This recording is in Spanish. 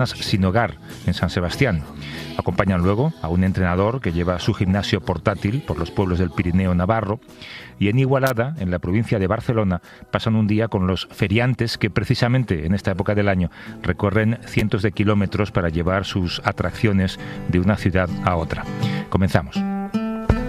sin hogar en San Sebastián. Acompañan luego a un entrenador que lleva su gimnasio portátil por los pueblos del Pirineo navarro, y en Igualada, en la provincia de Barcelona, pasan un día con los feriantes que precisamente en esta época del año recorren cientos de kilómetros para llevar sus atracciones de una ciudad a otra. Comenzamos.